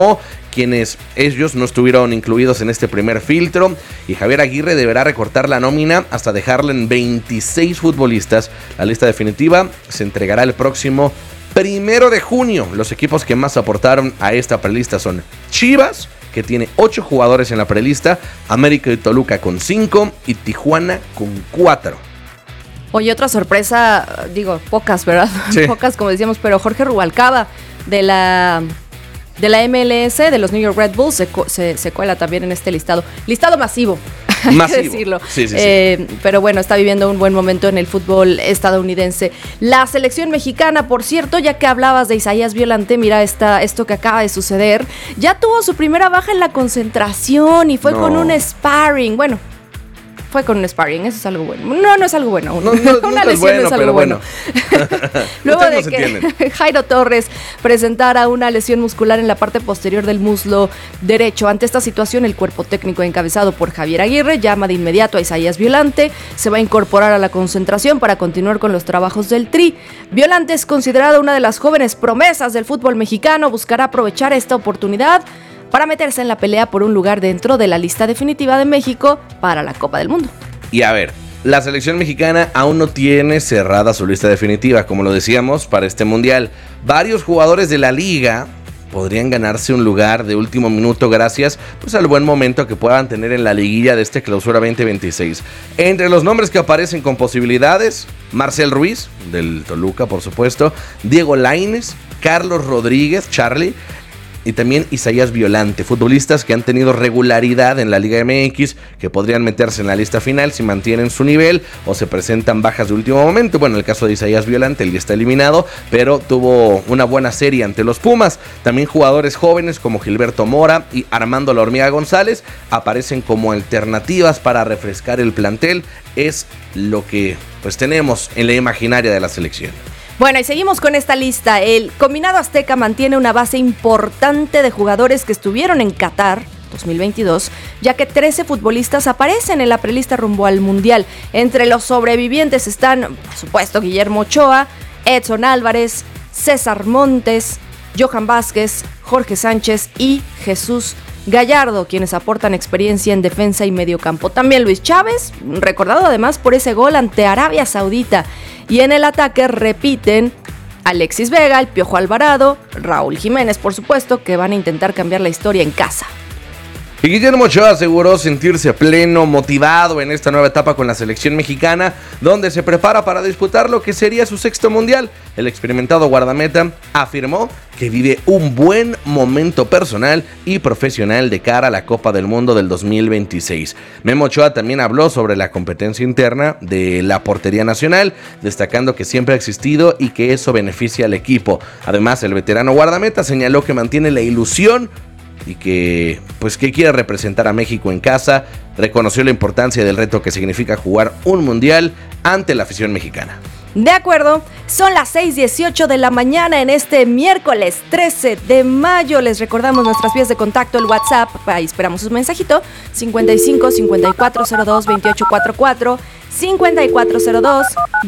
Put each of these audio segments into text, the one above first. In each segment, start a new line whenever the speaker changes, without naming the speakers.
quienes ellos no estuvieron incluidos en este primer filtro, y Javier Aguirre deberá recortar la nómina hasta dejarla en 26 futbolistas. La lista definitiva se entregará el próximo 1 de junio. Los equipos que más aportaron a esta prelista son Chivas, que tiene 8 jugadores en la prelista, América y Toluca con 5 y Tijuana con 4.
Oye, otra sorpresa, digo, pocas, ¿verdad?
Sí.
Pocas, como decíamos, pero Jorge Rubalcaba de la MLS, de los New York Red Bulls, se cuela también en este listado. Listado masivo, hay que decirlo.
Sí.
Pero bueno, está viviendo un buen momento en el fútbol estadounidense. La selección mexicana, por cierto, ya que hablabas de Isaías Violante, mira esto que acaba de suceder. Ya tuvo su primera baja en la concentración y fue con un sparring. Bueno, fue con un sparring, eso es algo bueno. No es algo bueno. Una lesión bueno, es algo bueno. Luego de que Jairo Torres presentara una lesión muscular en la parte posterior del muslo derecho. Ante esta situación, el cuerpo técnico encabezado por Javier Aguirre llama de inmediato a Isaías Violante. Se va a incorporar a la concentración para continuar con los trabajos del Tri. Violante es considerada una de las jóvenes promesas del fútbol mexicano. Buscará aprovechar esta oportunidad para meterse en la pelea por un lugar dentro de la lista definitiva de México para la Copa del Mundo.
Y a ver, la selección mexicana aún no tiene cerrada su lista definitiva, como lo decíamos, para este mundial. Varios jugadores de la liga podrían ganarse un lugar de último minuto gracias al buen momento que puedan tener en la liguilla de este Clausura 2026. Entre los nombres que aparecen con posibilidades, Marcel Ruiz, del Toluca, por supuesto, Diego Lainez, Carlos Rodríguez, Charlie, y también Isaías Violante, futbolistas que han tenido regularidad en la Liga MX, que podrían meterse en la lista final si mantienen su nivel o se presentan bajas de último momento. Bueno, en el caso de Isaías Violante, él ya está eliminado, pero tuvo una buena serie ante los Pumas. También jugadores jóvenes como Gilberto Mora y Armando La Hormiga González aparecen como alternativas para refrescar el plantel. Es lo que tenemos en la imaginaria de la selección.
Bueno, y seguimos con esta lista. El combinado azteca mantiene una base importante de jugadores que estuvieron en Qatar 2022, ya que 13 futbolistas aparecen en la prelista rumbo al Mundial. Entre los sobrevivientes están, por supuesto, Guillermo Ochoa, Edson Álvarez, César Montes, Johan Vázquez, Jorge Sánchez y Jesús Gallardo, quienes aportan experiencia en defensa y mediocampo. También Luis Chávez, recordado además por ese gol ante Arabia Saudita. Y en el ataque repiten Alexis Vega, el Piojo Alvarado, Raúl Jiménez, por supuesto, que van a intentar cambiar la historia en casa.
Y Guillermo Ochoa aseguró sentirse pleno, motivado en esta nueva etapa con la selección mexicana, donde se prepara para disputar lo que sería su sexto mundial. El experimentado guardameta afirmó que vive un buen momento personal y profesional de cara a la Copa del Mundo del 2026. Memo Ochoa también habló sobre la competencia interna de la portería nacional, destacando que siempre ha existido y que eso beneficia al equipo. Además, el veterano guardameta señaló que mantiene la ilusión y que quiere representar a México en casa. Reconoció la importancia del reto que significa jugar un mundial ante la afición mexicana.
De acuerdo, son las 6:18 de la mañana en este miércoles 13 de mayo. Les recordamos nuestras vías de contacto, el WhatsApp, ahí esperamos su mensajito, 55 5402 2844, 5402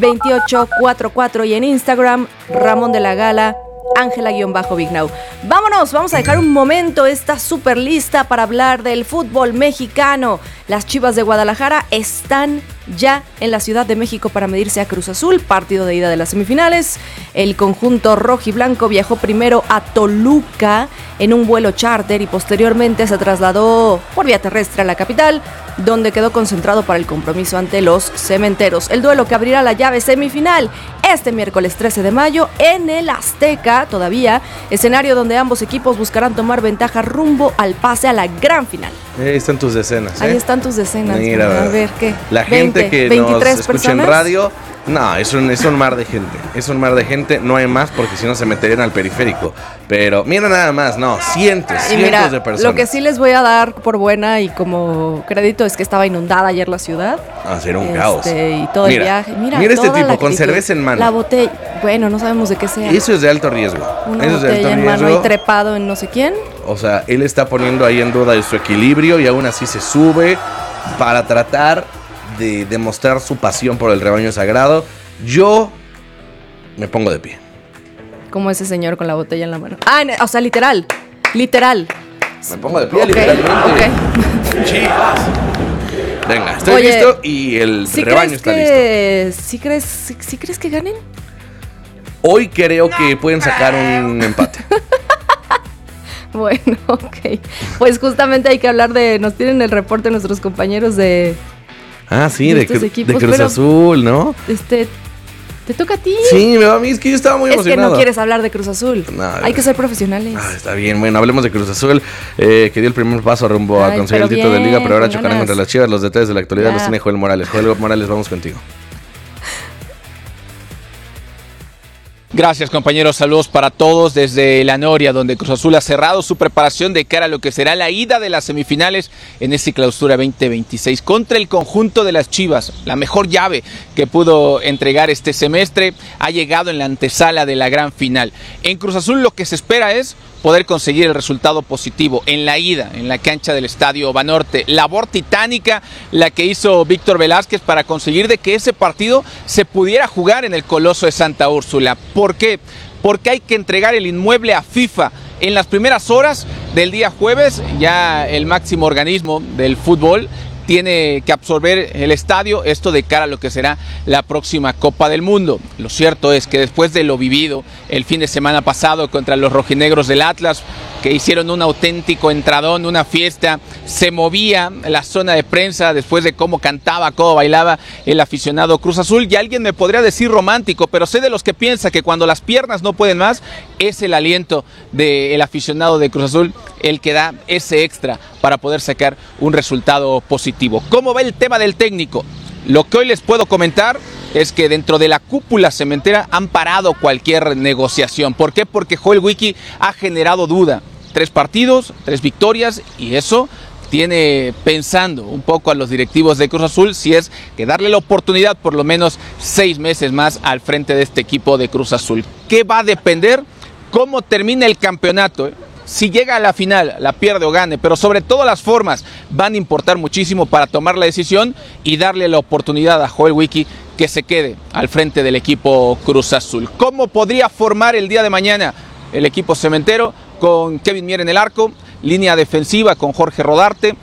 2844 y en Instagram, Ramón de la Gala, Ángela-Bignau. Vamos a dejar un momento esta super lista para hablar del fútbol mexicano. Las Chivas de Guadalajara están ya en la Ciudad de México para medirse a Cruz Azul, partido de ida de las semifinales. El conjunto rojiblanco viajó primero a Toluca en un vuelo charter y posteriormente se trasladó por vía terrestre a la capital, donde quedó concentrado para el compromiso ante los Cementeros. El duelo que abrirá la llave semifinal este miércoles 13 de mayo en el Azteca, todavía escenario donde ambos equipos buscarán tomar ventaja rumbo al pase a la gran final.
Ahí están tus decenas.
Ahí están tus decenas.
Mira,
a ver, ¿qué?
La gente que
23
nos escucha en radio, no, es un mar de gente. Es un mar de gente, no hay más porque si no se meterían al periférico. Pero mira nada más, no, cientos de personas.
Lo que sí les voy a dar por buena y como crédito es que estaba inundada ayer la ciudad.
Era un caos.
Y todo el viaje. Mira
este tipo con cerveza en mano.
La botella, bueno, no sabemos de qué sea.
Eso es de alto riesgo.
Una botella en mano y trepado en no sé quién.
O sea, él está poniendo ahí en duda su equilibrio y aún así se sube para tratar de demostrar su pasión por el rebaño sagrado. Yo me pongo de pie.
Como ese señor con la botella en la mano. O sea, literal. Literal.
Me pongo de pie, literalmente.
Ok.
Chivas. Venga, estoy listo y el rebaño está listo.
¿Sí crees que ganen?
Hoy creo que pueden sacar un empate.
Bueno, ok. Pues justamente hay que hablar nos tienen el reporte nuestros compañeros de...
Ah, sí, de
equipos,
Cruz Azul, ¿no?
¿Te toca a ti?
Sí, me va a mí, es que yo estaba muy emocionado.
Es que no quieres hablar de Cruz Azul. No, hay que ser profesionales.
Está bien, bueno, hablemos de Cruz Azul, que dio el primer paso rumbo a conseguir el título de Liga, pero ahora chocarán contra las Chivas. Los detalles de la actualidad los tiene Joel Morales. Joel Morales, vamos contigo.
Gracias, compañeros, saludos para todos desde La Noria, donde Cruz Azul ha cerrado su preparación de cara a lo que será la ida de las semifinales en este clausura 2026 contra el conjunto de las Chivas. La mejor llave que pudo entregar este semestre ha llegado en la antesala de la gran final. En Cruz Azul lo que se espera es poder conseguir el resultado positivo en la ida, en la cancha del Estadio Banorte. Labor titánica la que hizo Víctor Velázquez para conseguir de que ese partido se pudiera jugar en el Coloso de Santa Úrsula. ¿Por qué? Porque hay que entregar el inmueble a FIFA. En las primeras horas del día jueves, ya el máximo organismo del fútbol tiene que absorber el estadio, esto de cara a lo que será la próxima Copa del Mundo. Lo cierto es que después de lo vivido el fin de semana pasado contra los rojinegros del Atlas, que hicieron un auténtico entradón, una fiesta, se movía la zona de prensa después de cómo cantaba, cómo bailaba el aficionado Cruz Azul, y alguien me podría decir romántico, pero sé de los que piensa que cuando las piernas no pueden más, es el aliento del aficionado de Cruz Azul el que da ese extra para poder sacar un resultado positivo. ¿Cómo va el tema del técnico? Lo que hoy les puedo comentar es que dentro de la cúpula cementera han parado cualquier negociación. ¿Por qué? Porque Joel Wiki ha generado duda. 3 partidos, 3 victorias, y eso tiene pensando un poco a los directivos de Cruz Azul si es que darle la oportunidad por lo menos 6 meses más al frente de este equipo de Cruz Azul. ¿Qué va a depender? ¿Cómo termina el campeonato? Si llega a la final, la pierde o gane, pero sobre todo las formas van a importar muchísimo para tomar la decisión y darle la oportunidad a Joel Wiki que se quede al frente del equipo Cruz Azul. ¿Cómo podría formar el día de mañana el equipo cementero? Con Kevin Mier en el arco, línea defensiva con Jorge Rodarte,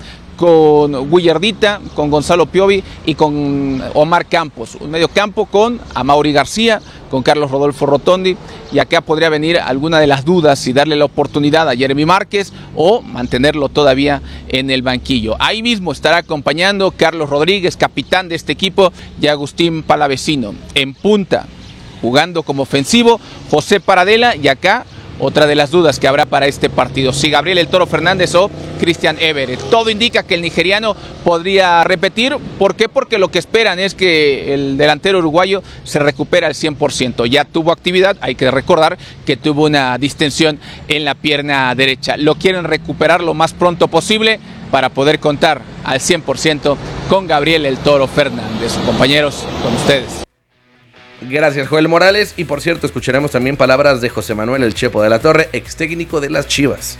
con Willardita, con Gonzalo Piovi y con Omar Campos. Un medio campo con Amaury García, con Carlos Rodolfo Rotondi, y acá podría venir alguna de las dudas si darle la oportunidad a Jeremy Márquez o mantenerlo todavía en el banquillo. Ahí mismo estará acompañando Carlos Rodríguez, capitán de este equipo, y Agustín Palavecino. En punta, jugando como ofensivo, José Paradela, y acá otra de las dudas que habrá para este partido, si Gabriel El Toro Fernández o Christian Everett. Todo indica que el nigeriano podría repetir. ¿Por qué? Porque lo que esperan es que el delantero uruguayo se recupere al 100%. Ya tuvo actividad, hay que recordar que tuvo una distensión en la pierna derecha. Lo quieren recuperar lo más pronto posible para poder contar al 100% con Gabriel El Toro Fernández. Compañeros, con ustedes.
Gracias, Joel Morales. Y por cierto, escucharemos también palabras de José Manuel El Chepo de la Torre, ex técnico de las Chivas.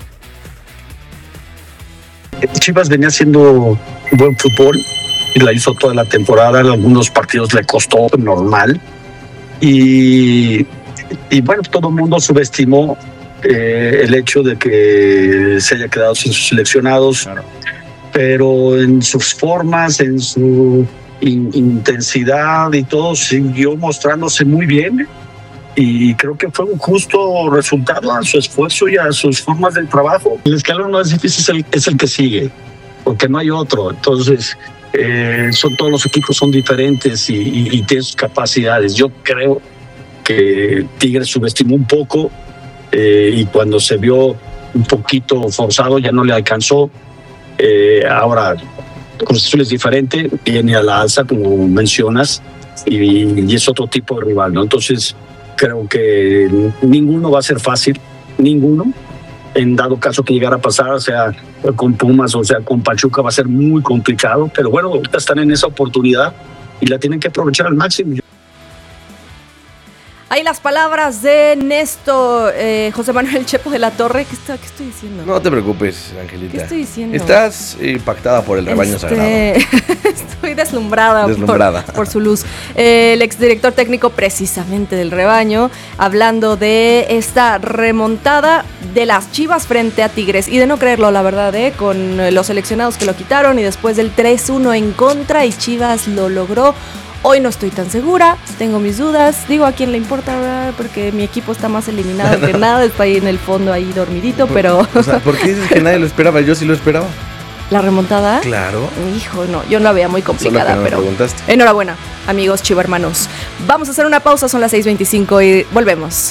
Chivas venía haciendo buen fútbol y la hizo toda la temporada. En algunos partidos le costó, normal. Y bueno, todo el mundo subestimó el hecho de que se haya quedado sin sus seleccionados. Claro. Pero en sus formas, en su intensidad y todo, siguió mostrándose muy bien, y creo que fue un justo resultado a su esfuerzo y a sus formas del trabajo. El escalón no es difícil, es el que sigue, porque no hay otro. Entonces todos los equipos son diferentes y tienen sus capacidades. Yo creo que Tigres subestimó un poco, y cuando se vio un poquito forzado ya no le alcanzó. Ahora Cruz Azul es diferente, viene a la alza, como mencionas, y es otro tipo de rival, ¿no? Entonces, creo que ninguno va a ser fácil, ninguno. En dado caso que llegara a pasar, sea con Pumas o sea con Pachuca, va a ser muy complicado, pero bueno, ahorita están en esa oportunidad y la tienen que aprovechar al máximo.
Ahí las palabras de Néstor, José Manuel Chepo de la Torre. ¿Qué estoy diciendo?
No te preocupes, Angelita.
¿Qué estoy diciendo?
Estás impactada por el rebaño sagrado.
Estoy deslumbrada. Por su luz. El exdirector técnico precisamente del rebaño, hablando de esta remontada de las Chivas frente a Tigres. Y de no creerlo, la verdad, con los seleccionados que lo quitaron y después del 3-1 en contra y Chivas lo logró. Hoy no estoy tan segura, tengo mis dudas. Digo, ¿a quién le importa, verdad? Porque mi equipo está más eliminado que nada. Está ahí en el fondo, ahí dormidito, pero...
O sea, ¿por qué dices que nadie lo esperaba? Yo sí lo esperaba.
¿La remontada?
Claro.
Hijo, no, yo no la veía muy complicada,
no
pero...
preguntaste.
Enhorabuena, amigos chivermanos. Vamos a hacer una pausa, son las 6:25 y volvemos.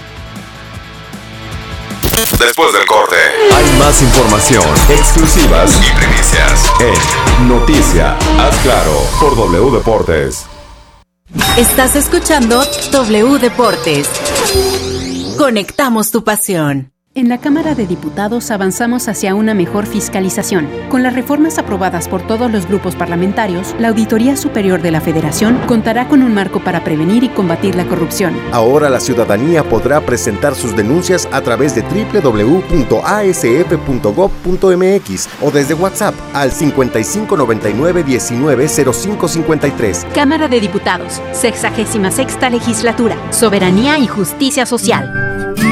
Después del corte,
hay más información, exclusivas
y primicias
en Noticia. Haz claro por W Deportes.
Estás escuchando W Deportes. Conectamos tu pasión.
En la Cámara de Diputados avanzamos hacia una mejor fiscalización. Con las reformas aprobadas por todos los grupos parlamentarios, la Auditoría Superior de la Federación contará con un marco para prevenir y combatir la corrupción.
Ahora la ciudadanía podrá presentar sus denuncias a través de www.asf.gov.mx o desde WhatsApp al 5599-190553.
Cámara de Diputados, 66ª Legislatura, Soberanía y Justicia Social.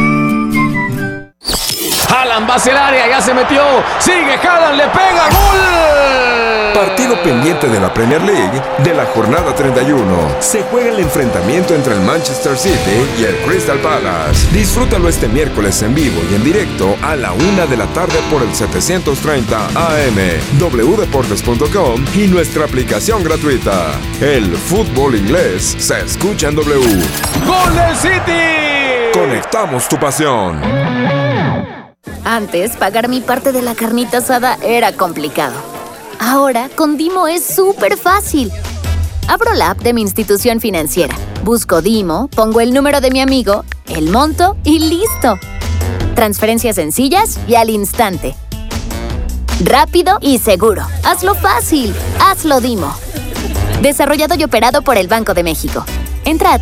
Haaland va hacia el área, ya se metió, sigue Haaland, le pega, ¡gol!
Partido pendiente de la Premier League de la jornada 31. Se juega el enfrentamiento entre el Manchester City y el Crystal Palace. Disfrútalo este miércoles en vivo y en directo a la 1 de la tarde por el 730 AM, wdeportes.com y nuestra aplicación gratuita. El fútbol inglés se escucha en W.
¡Gol del City!
Conectamos tu pasión.
Antes, pagar mi parte de la carnita asada era complicado. Ahora, con Dimo es súper fácil. Abro la app de mi institución financiera, busco Dimo, pongo el número de mi amigo, el monto y ¡listo! Transferencias sencillas y al instante. Rápido y seguro. Hazlo fácil. Hazlo Dimo. Desarrollado y operado por el Banco de México. Entra a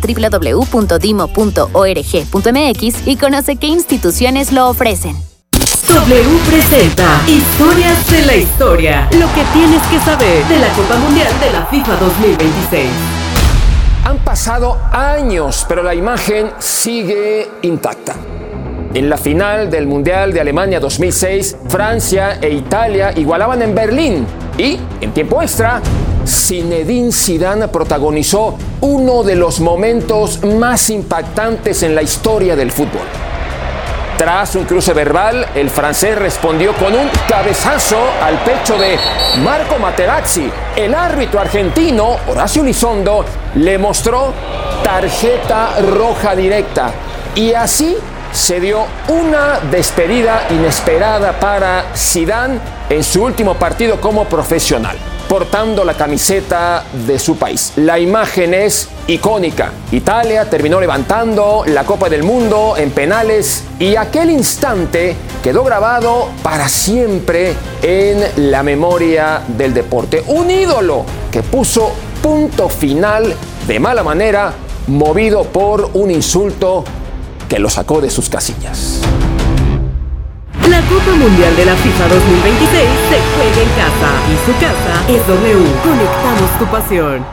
www.dimo.org.mx y conoce qué instituciones lo ofrecen.
W presenta Historias de la Historia. Lo que tienes que saber de la Copa Mundial de la FIFA 2026.
Han pasado años, pero la imagen sigue intacta. En la final del Mundial de Alemania 2006, Francia e Italia igualaban en Berlín. Y, en tiempo extra, Zinedine Zidane protagonizó uno de los momentos más impactantes en la historia del fútbol. Tras un cruce verbal, el francés respondió con un cabezazo al pecho de Marco Materazzi. El árbitro argentino, Horacio Elizondo, le mostró tarjeta roja directa. Y así se dio una despedida inesperada para Zidane en su último partido como profesional, portando la camiseta de su país. La imagen es icónica. Italia terminó levantando la Copa del Mundo en penales y aquel instante quedó grabado para siempre en la memoria del deporte. Un ídolo que puso punto final de mala manera, movido por un insulto que lo sacó de sus casillas.
La Copa Mundial de la FIFA 2026 se juega en casa y su casa es W. Conectamos tu pasión.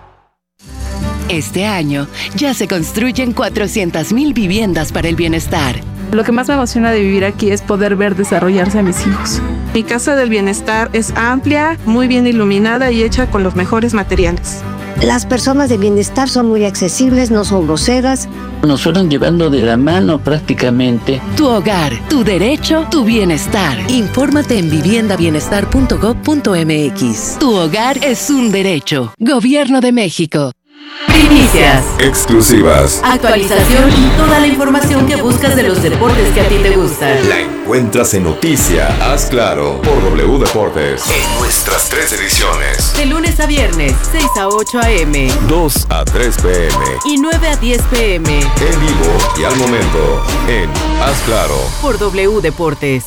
Este año ya se construyen 400,000 viviendas para el bienestar.
Lo que más me emociona de vivir aquí es poder ver desarrollarse a mis hijos. Mi casa del bienestar es amplia, muy bien iluminada y hecha con los mejores materiales.
Las personas de bienestar son muy accesibles, no son groseras.
Nos fueron llevando de la mano prácticamente.
Tu hogar, tu derecho, tu bienestar. Infórmate en viviendabienestar.gov.mx. Tu hogar es un derecho. Gobierno de México.
Primicias,
exclusivas,
actualización y toda la información que buscas de los deportes que a ti te gustan.
La encuentras en Noticia. Haz claro por W Deportes.
En nuestras 3 ediciones.
De lunes a viernes, 6 a 8 a.m.
2 a 3 p.m.
y 9 a 10 p.m.
En vivo y al momento en Haz claro
por W Deportes.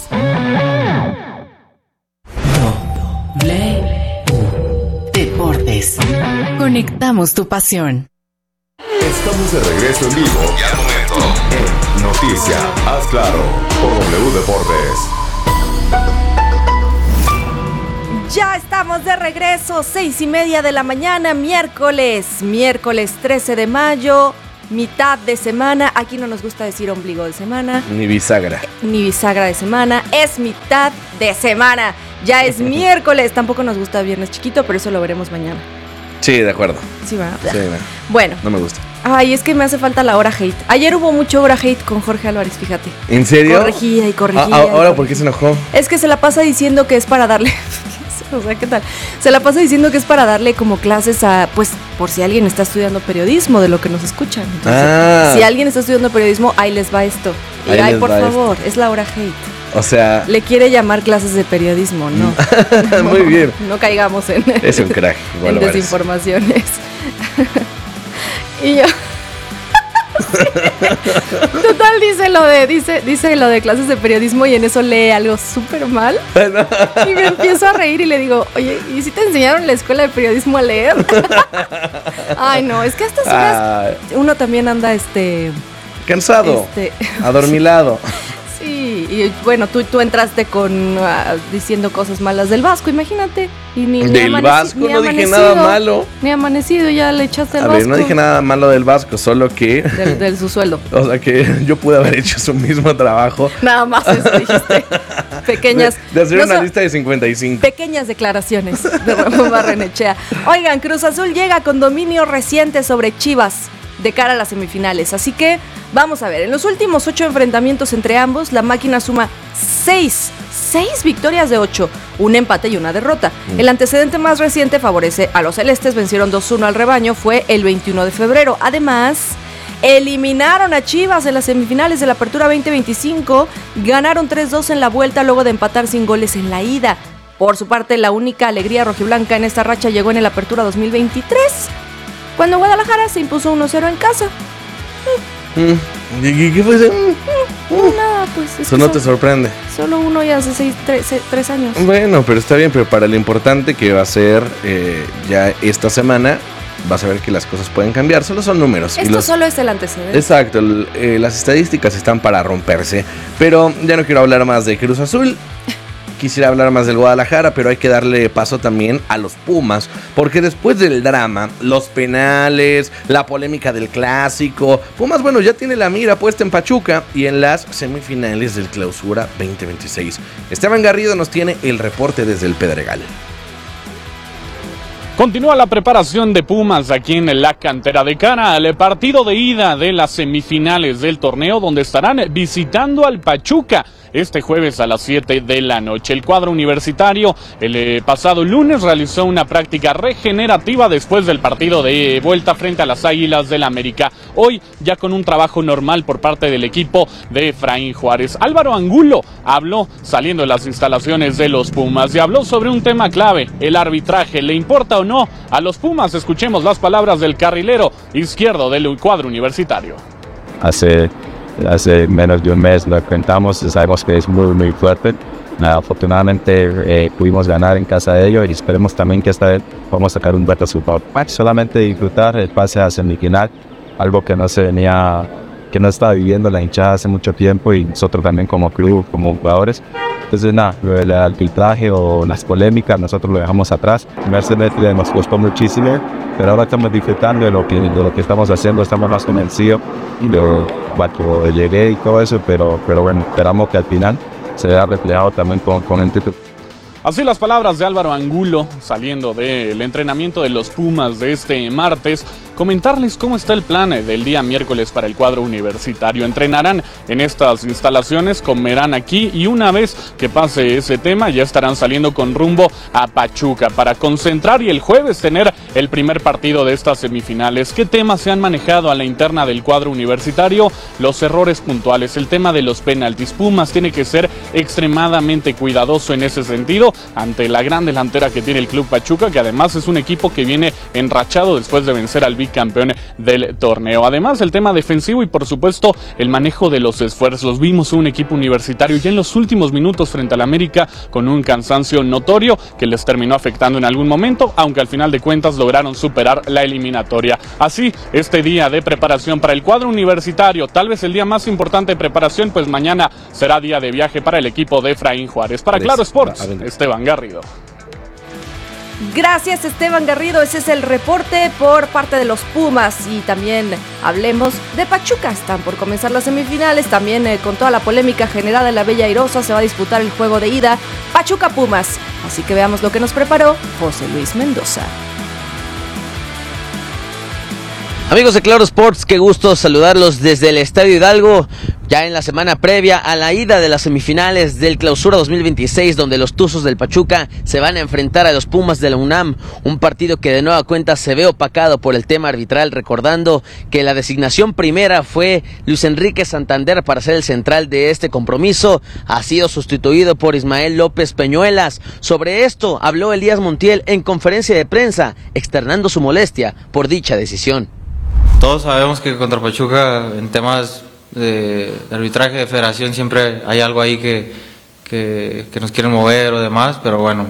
W Deportes. Conectamos tu pasión.
Estamos de regreso en vivo
y al momento
en Noticia, haz claro, por W Deportes.
Ya estamos de regreso, 6:30 de la mañana, miércoles 13 de mayo, mitad de semana. Aquí no nos gusta decir ombligo de semana.
Ni bisagra.
Ni bisagra de semana, es mitad de semana. Ya es miércoles, tampoco nos gusta viernes chiquito, pero eso lo veremos mañana.
Sí, de acuerdo.
Sí, ¿verdad?
Sí,
bueno.
No me gusta.
Ay, es que me hace falta la hora hate. Ayer hubo mucho hora hate con Jorge Álvarez, fíjate.
¿En serio?
Corregía y corregía.
Ahora, ¿por qué se enojó?
Es que se la pasa diciendo que es para darle... O sea, ¿qué tal? Se la pasa diciendo que es para darle como clases a, pues, por si alguien está estudiando periodismo, de lo que nos escuchan. Entonces, si alguien está estudiando periodismo, ahí les va esto. Y ay, por favor, es la hora hate.
O sea...
Le quiere llamar clases de periodismo, ¿no?
Muy bien.
No caigamos en...
Es un crack.
En desinformaciones. Y yo... Total, dice lo de clases de periodismo y en eso lee algo súper mal. Y me empiezo a reír y le digo, oye, ¿y si te enseñaron en la escuela de periodismo a leer? Ay, no, es que a estas horas uno también anda
cansado, adormilado.
Sí, y bueno, tú entraste con diciendo cosas malas del Vasco, imagínate. Y
del Vasco no dije nada malo.
Ni amanecido, ya le echaste al
Vasco. A ver, no dije nada malo del Vasco, solo que...
Del su sueldo.
O sea, que yo pude haber hecho su mismo trabajo.
Nada más eso dijiste. Pequeñas...
De hacer una lista de 55.
Pequeñas declaraciones de Ramón Barrenechea. Oigan, Cruz Azul llega con dominio reciente sobre Chivas de cara a las semifinales. Así que vamos a ver, en los últimos 8 enfrentamientos entre ambos, la máquina suma 6 victorias de 8, un empate y una derrota. El antecedente más reciente favorece a los celestes, vencieron 2-1 al rebaño, fue el 21 de febrero. Además, eliminaron a Chivas en las semifinales de la Apertura 2025, ganaron 3-2 en la vuelta luego de empatar sin goles en la ida. Por su parte, la única alegría rojiblanca en esta racha llegó en el Apertura 2023, cuando Guadalajara se impuso 1-0 en casa.
¿Y qué fue ese?
Nada, pues.
Eso no te sorprende.
Solo uno ya hace 3 años.
Bueno, pero está bien, pero para lo importante que va a ser ya esta semana, vas a ver que las cosas pueden cambiar. Solo son números.
Esto solo es el antecedente.
Exacto, las estadísticas están para romperse. Pero ya no quiero hablar más de Cruz Azul. Quisiera hablar más del Guadalajara, pero hay que darle paso también a los Pumas, porque después del drama, los penales, la polémica del clásico, Pumas, bueno, ya tiene la mira puesta en Pachuca y en las semifinales del Clausura 2026. Esteban Garrido nos tiene el reporte desde el Pedregal.
Continúa la preparación de Pumas aquí en la cantera de cara al partido de ida de las semifinales del torneo, donde estarán visitando al Pachuca este jueves a las 7 de la noche. El cuadro universitario el pasado lunes realizó una práctica regenerativa después del partido de vuelta frente a las Águilas del América. Hoy ya con un trabajo normal por parte del equipo de Efraín Juárez. Álvaro Angulo habló saliendo de las instalaciones de los Pumas y habló sobre un tema clave, el arbitraje. ¿Le importa o no a los Pumas? Escuchemos las palabras del carrilero izquierdo del cuadro universitario.
Hace menos de un mes lo enfrentamos, sabemos que es muy fuerte. Afortunadamente pudimos ganar en casa de ellos y esperemos también que esta vez podamos sacar un buen resultado. Solamente disfrutar el pase a semifinal, algo que no estaba viviendo la hinchada hace mucho tiempo y nosotros también como club, como jugadores. Entonces el arbitraje o las polémicas nosotros lo dejamos atrás. Mercedes nos costó muchísimo, pero ahora estamos disfrutando de lo que estamos haciendo, estamos más convencidos cuando llegué y todo eso, pero bueno, esperamos que al final se vea reflejado también con el título.
Así las palabras de Álvaro Angulo saliendo del entrenamiento de los Pumas de este martes. Comentarles cómo está el plan del día miércoles para el cuadro universitario. Entrenarán en estas instalaciones, comerán aquí y una vez que pase ese tema ya estarán saliendo con rumbo a Pachuca para concentrar y el jueves tener el primer partido de estas semifinales. ¿Qué temas se han manejado a la interna del cuadro universitario? Los errores puntuales, el tema de los penaltis. Pumas tiene que ser extremadamente cuidadoso en ese sentido ante la gran delantera que tiene el Club Pachuca, que además es un equipo que viene enrachado después de vencer al Big el campeón del torneo. Además, el tema defensivo y por supuesto el manejo de los esfuerzos. Vimos un equipo universitario ya en los últimos minutos frente al América con un cansancio notorio que les terminó afectando en algún momento, aunque al final de cuentas lograron superar la eliminatoria. Así, este día de preparación para el cuadro universitario, tal vez el día más importante de preparación, pues mañana será día de viaje para el equipo de Efraín Juárez. Para Claro Sports, Esteban Garrido.
Gracias, Esteban Garrido. Ese es el reporte por parte de los Pumas. Y también hablemos de Pachuca. Están por comenzar las semifinales. También con toda la polémica generada en la Bella Airosa se va a disputar el juego de ida Pachuca-Pumas. Así que veamos lo que nos preparó José Luis Mendoza.
Amigos de Claro Sports, qué gusto saludarlos desde el Estadio Hidalgo, ya en la semana previa a la ida de las semifinales del Clausura 2026, donde los Tuzos del Pachuca se van a enfrentar a los Pumas de la UNAM, un partido que de nueva cuenta se ve opacado por el tema arbitral, recordando que la designación primera fue Luis Enrique Santander para ser el central de este compromiso, ha sido sustituido por Ismael López Peñuelas. Sobre esto habló Elías Montiel en conferencia de prensa, externando su molestia por dicha decisión.
Todos sabemos que contra Pachuca en temas de arbitraje de federación siempre hay algo ahí que nos quieren mover o demás, pero bueno,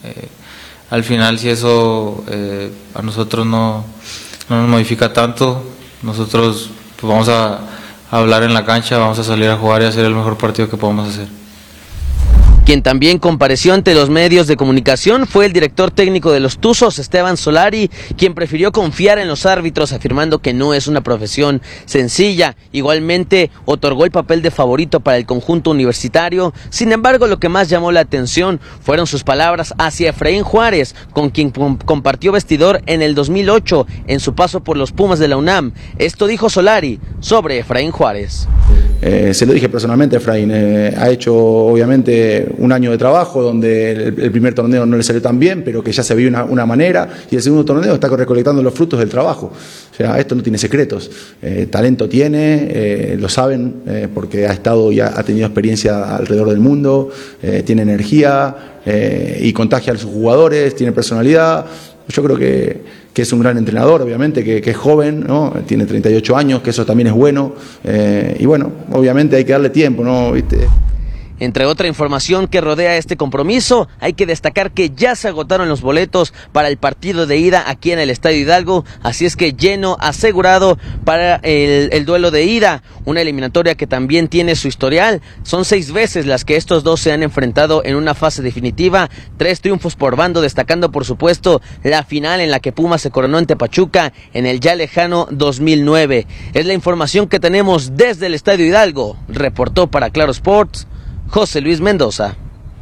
al final si eso a nosotros no nos modifica tanto, nosotros pues vamos a hablar en la cancha, vamos a salir a jugar y hacer el mejor partido que podamos hacer.
Quien también compareció ante los medios de comunicación fue el director técnico de los Tuzos, Esteban Solari, quien prefirió confiar en los árbitros, afirmando que no es una profesión sencilla. Igualmente otorgó el papel de favorito para el conjunto universitario. Sin embargo, lo que más llamó la atención fueron sus palabras hacia Efraín Juárez, con quien compartió vestidor en el 2008 en su paso por los Pumas de la UNAM. Esto dijo Solari sobre Efraín Juárez.
Se lo dije personalmente a Efraín, ha hecho obviamente un año de trabajo donde el primer torneo no le salió tan bien, pero que ya se vio una manera, y el segundo torneo está recolectando los frutos del trabajo. O sea, esto no tiene secretos, talento tiene, lo saben, porque ha estado y ha tenido experiencia alrededor del mundo, tiene energía y contagia a sus jugadores, tiene personalidad. Yo creo que es un gran entrenador, obviamente, que es joven, ¿no? Tiene 38 años, que eso también es bueno, y bueno, obviamente hay que darle tiempo, ¿no? ¿Viste?
Entre otra información que rodea este compromiso, hay que destacar que ya se agotaron los boletos para el partido de ida aquí en el Estadio Hidalgo, así es que lleno asegurado para el duelo de ida, una eliminatoria que también tiene su historial. Son 6 veces las que estos dos se han enfrentado en una fase definitiva, 3 triunfos por bando, destacando por supuesto la final en la que Pumas se coronó ante Pachuca en el ya lejano 2009. Es la información que tenemos desde el Estadio Hidalgo. Reportó para Claro Sports José Luis Mendoza.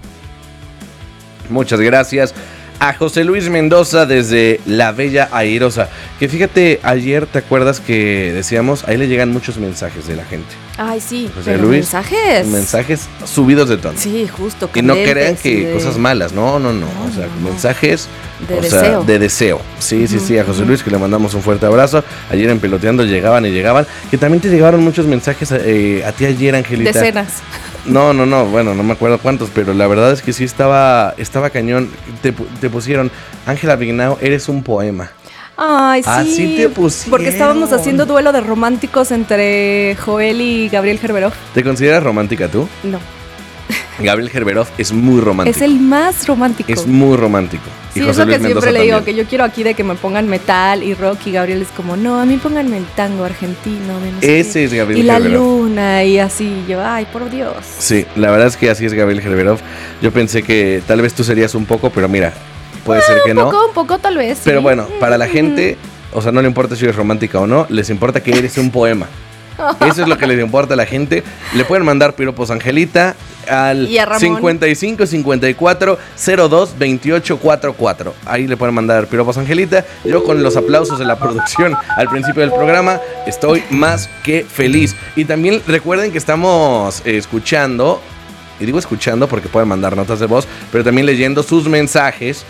Muchas gracias a José Luis Mendoza desde la Bella Airosa. Que fíjate, ayer te acuerdas que decíamos, ahí le llegan muchos mensajes de la gente.
Ay, sí,
José
pero
Luis,
mensajes.
Mensajes subidos de tono.
Sí, justo.
Que no crean que cosas malas, no. O sea, mensajes de deseo. Sí, a José Luis, que le mandamos un fuerte abrazo. Ayer en Peloteando llegaban. Que también te llegaron muchos mensajes a ti ayer, Angelita.
Decenas.
No, bueno, no me acuerdo cuántos, pero la verdad es que sí estaba cañón. Te pusieron, Ángela Vignao, eres un poema.
Ay, sí.
Así te pusieron.
Porque estábamos haciendo duelo de románticos entre Joel y Gabriel Gerberov.
¿Te consideras romántica tú?
No.
Gabriel Gerberov es muy romántico.
Es el más romántico.
Es muy romántico.
Sí, es lo que siempre le digo, que yo quiero aquí de que me pongan metal y rock, y Gabriel es como, no, a mí pónganme el tango argentino.
Ese es Gabriel
Gerberov. Y la
Gerberov.
luna, y así, yo, ay, por Dios.
Sí, la verdad es que así es Gabriel Gerberov. Yo pensé que tal vez tú serías un poco, pero mira, puede ser que no.
Un poco tal vez.
Pero
sí.
bueno, para la gente, o sea, no le importa si eres romántica o no, les importa que eres un poema. Eso es lo que les importa a la gente. Le pueden mandar piropos a Angelita al 55 54 02 28 44. Ahí le pueden mandar piropos a Angelita. Yo, con los aplausos de la producción al principio del programa, estoy más que feliz. Y también recuerden que estamos escuchando, y digo escuchando porque pueden mandar notas de voz, pero también leyendo sus mensajes.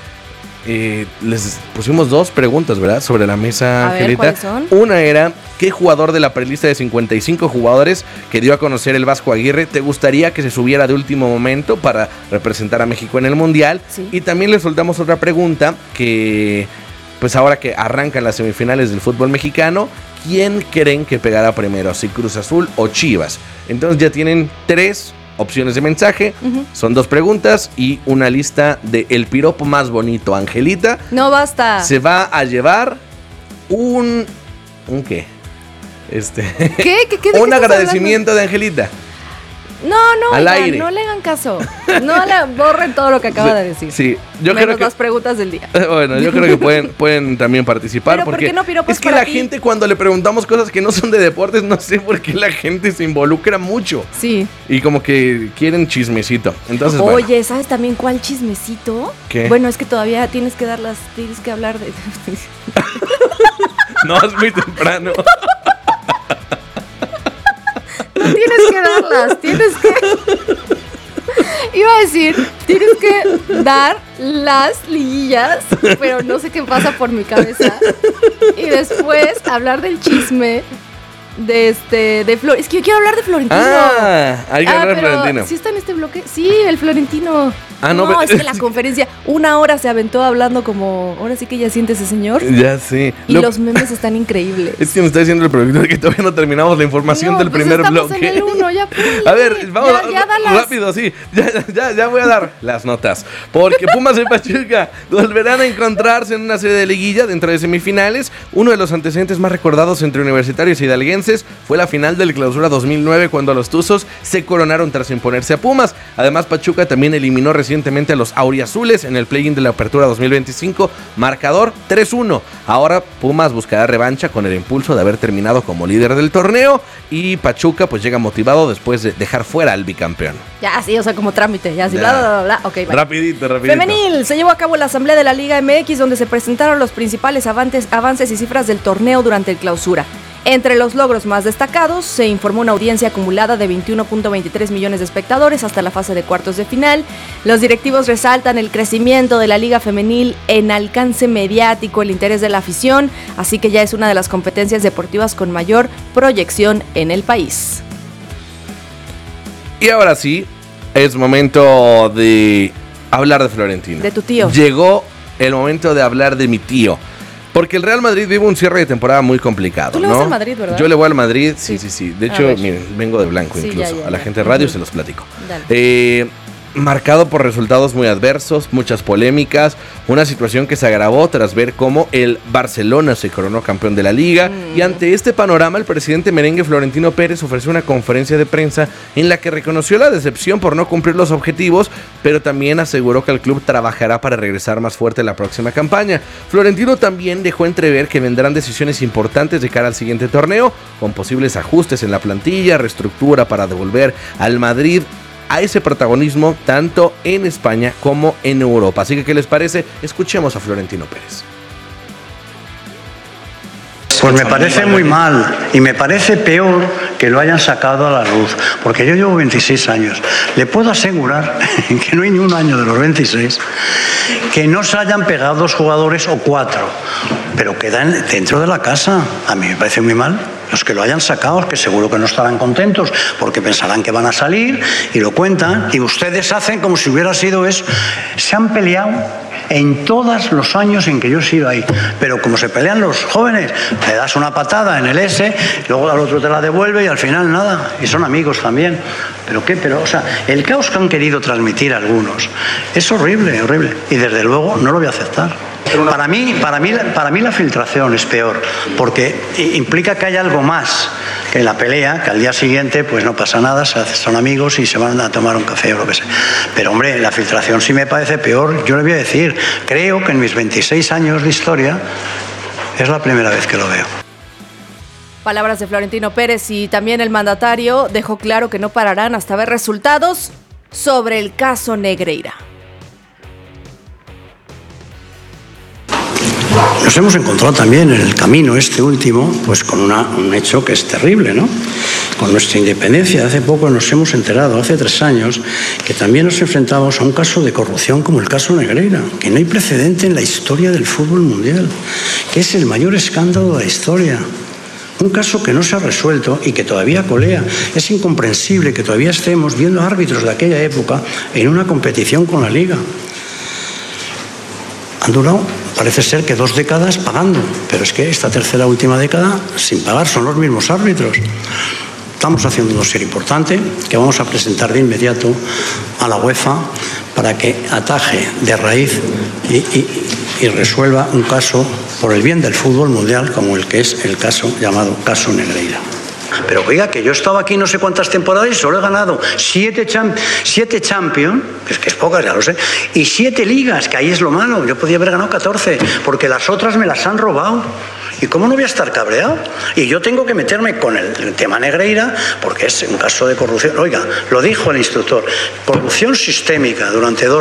Les pusimos 2 preguntas, ¿verdad? Sobre la mesa, Angelita.
¿Cuáles son?
Una era, ¿qué jugador de la prelista de 55 jugadores que dio a conocer el Vasco Aguirre te gustaría que se subiera de último momento para representar a México en el Mundial?
Sí.
Y también le soltamos otra pregunta que pues ahora que arrancan las semifinales del fútbol mexicano, ¿quién creen que pegará primero? ¿Si Cruz Azul o Chivas? Entonces ya tienen 3 opciones de mensaje. Son 2 preguntas y una lista de el piropo más bonito. Angelita.
No basta.
Se va a llevar ¿un qué?
¿Qué
un agradecimiento de Angelita.
No,
al
oigan,
aire.
no le hagan caso. No le borren todo lo que acaba de decir.
Sí, yo
menos
creo que
las preguntas del día.
bueno, yo creo que pueden también participar.
Pero
porque
¿por qué no piropos
es que
para
la
ti?
gente cuando le preguntamos cosas que no son de deportes, no sé por qué la gente se involucra mucho.
Sí.
Y como que quieren chismecito. Entonces,
Oye,
bueno.
¿sabes también cuál chismecito?
¿Qué?
Bueno, es que todavía tienes que hablar de...
No, es muy temprano.
No tienes que darlas, tienes que... Iba a decir, tienes que dar las liguillas, pero no sé qué pasa por mi cabeza. Y después hablar del chisme de Flor. Es que yo quiero hablar de Florentino.
Hay que hablar de
pero
Florentino.
¿sí está en este bloque? Sí, el Florentino.
No,
es que la conferencia, 1 hora se aventó hablando como, ahora sí que ya siente ese señor.
Ya sí.
Y los memes están increbles.
Es que me está diciendo el productor que todavía no terminamos la información del primer
estamos
bloque.
En el 1, ya ponle.
A ver, vamos
ya dalas.
rápido, sí. Ya voy a dar las notas. Porque Pumas y Pachuca volverán a encontrarse en una serie de liguilla dentro de semifinales. Uno de los antecedentes más recordados entre universitarios y hidalguenses fue la final del Clausura 2009, cuando los Tuzos se coronaron tras imponerse a Pumas. Además, Pachuca también eliminó recientemente a los auriazules en el play-in de la Apertura 2025, marcador 3-1. Ahora Pumas buscará revancha con el impulso de haber terminado como líder del torneo, y Pachuca pues llega motivado después de dejar fuera al bicampeón.
Ya, sí, o sea, como trámite, ya, sí,
Ya.
bla, bla, bla, bla. Ok, vale.
Rapidito.
Femenil, se llevó a cabo la asamblea de la Liga MX, donde se presentaron los principales avances y cifras del torneo durante el Clausura. Entre los logros más destacados, se informó una audiencia acumulada de 21.23 millones de espectadores hasta la fase de cuartos de final. Los directivos resaltan el crecimiento de la Liga Femenil en alcance mediático, el interés de la afición, así que ya es una de las competencias deportivas con mayor proyección en el país.
Y ahora sí, es momento de hablar de Florentino.
De tu tío.
Llegó el momento de hablar de mi tío. Porque el Real Madrid vive un cierre de temporada muy complicado,
Tú le
¿no?
vas al Madrid, ¿verdad?
Yo le voy al Madrid, sí. De
A
hecho,
ver.
miren, vengo de blanco
Sí,
incluso.
ya,
a la
ya.
gente de radio
Ujú.
se los platico.
Dale.
Marcado por resultados muy adversos, muchas polémicas, una situación que se agravó tras ver cómo el Barcelona se coronó campeón de la Liga. Y ante este panorama, el presidente merengue Florentino Pérez ofreció una conferencia de prensa en la que reconoció la decepción por no cumplir los objetivos, pero también aseguró que el club trabajará para regresar más fuerte en la próxima campaña. Florentino también dejó entrever que vendrán decisiones importantes de cara al siguiente torneo, con posibles ajustes en la plantilla, reestructura para devolver al Madrid a ese protagonismo tanto en España como en Europa. Así que, ¿qué les parece? Escuchemos a Florentino Pérez.
Pues me parece muy mal y me parece peor que lo hayan sacado a la luz, porque yo llevo 26 años. Le puedo asegurar que no hay ni un año de los 26 que no se hayan pegado 2 jugadores o 4, pero quedan dentro de la casa. A mí me parece muy mal. Los que lo hayan sacado, que seguro que no estarán contentos porque pensarán que van a salir y lo cuentan, y ustedes hacen como si hubiera sido eso. Se han peleado en todos los años en que yo he sido ahí, pero como se pelean los jóvenes, le das una patada en el S, luego al otro te la devuelve y al final nada, y son amigos también. O sea, el caos que han querido transmitir algunos es horrible, y desde luego no lo voy a aceptar. Para mí la filtración es peor, porque implica que hay algo más que la pelea, que al día siguiente pues no pasa nada, son amigos y se van a tomar un café o lo que sea. Pero hombre, la filtración sí me parece peor. Yo le voy a decir, creo que en mis 26 años de historia es la primera vez que lo veo.
Palabras de Florentino Pérez, y también el mandatario dejó claro que no pararán hasta ver resultados sobre el caso Negreira.
Nos hemos encontrado también en el camino este último, pues con un hecho que es terrible, ¿no? Con nuestra independencia. Hace poco nos hemos enterado, hace 3 años, que también nos enfrentamos a un caso de corrupción como el caso Negreira, que no hay precedente en la historia del fútbol mundial, que es el mayor escándalo de la historia. Un caso que no se ha resuelto y que todavía colea. Es incomprensible que todavía estemos viendo árbitros de aquella época en una competición con la Liga. Han durado, parece ser que 2 décadas pagando, pero es que esta tercera última década sin pagar, son los mismos árbitros. Estamos haciendo un dossier importante que vamos a presentar de inmediato a la UEFA para que ataje de raíz y resuelva un caso por el bien del fútbol mundial como el que es el caso llamado caso Negreira. Pero oiga, que yo estaba aquí no sé cuántas temporadas y solo he ganado 7 Champions, que es pocas, ya lo sé, y 7 ligas, que ahí es lo malo. Yo podía haber ganado 14, porque las otras me las han robado. ¿Y cómo no voy a estar cabreado? Y yo tengo que meterme con el tema Negreira, porque es un caso de corrupción. Oiga, lo dijo el instructor, corrupción sistémica durante 2